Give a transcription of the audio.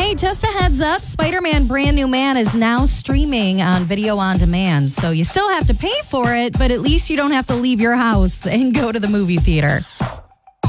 Hey, just a heads up, Spider-Man Brand New Man is now streaming on video on demand. So you still have to pay for it, but at least you don't have to leave your house and go to the movie theater.